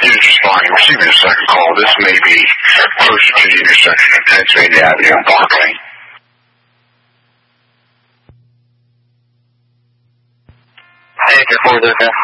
Fine. Receiving a second call. This may be closer to the intersection of Pennsylvania Avenue and Barclay. Hey, 4, okay.